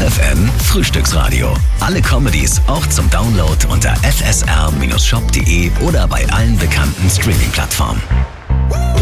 FFN Frühstücksradio. Alle Comedies auch zum Download unter fsr-shop.de oder bei allen bekannten Streaming-Plattformen.